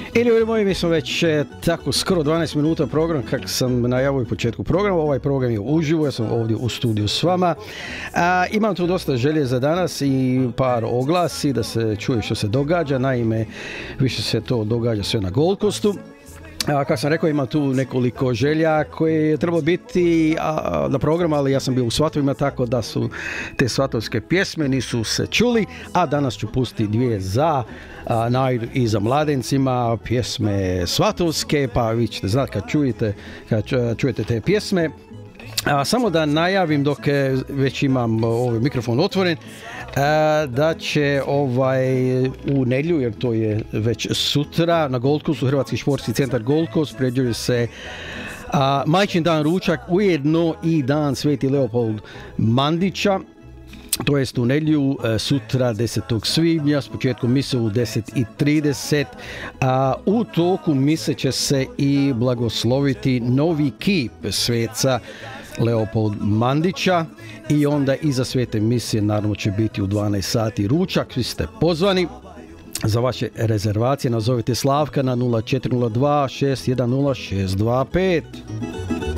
Ili mi smo već tako skoro 12 minuta program, kako sam najavio u početku programa. Ovaj program je uživo, ja sam ovdje u studiju s vama. Imam tu dosta želje za danas i par oglasi da se čuje što se događa. Naime, više se to događa sve na Gold Coastu. Kako sam rekao, ima tu nekoliko želja koje je trebalo biti na programu, ali ja sam bio u svatovima, tako da su te svatovske pjesme nisu se čuli, a danas ću pustiti dvije za najdu i za mladencima, pjesme svatovske, pa vi ćete znati kad čujete te pjesme. Samo da najavim, dok već imam ovaj mikrofon otvoren, da će u nedjelju, jer to je već sutra, na Gold Coastu, Hrvatski športski centar Gold Coast, priređuje se Majčin dan ručak, ujedno i dan Sveti Leopold Mandića. To jest u nedjelju, sutra 10. svibnja, s početkom mise u 10:30. U toku mise će se i blagosloviti novi kip sveca Leopold Mandića i onda iza svete misije naravno će biti u 12 sati ručak. Svi ste pozvani. Za vaše rezervacije nazovite Slavka na 0402 610 625.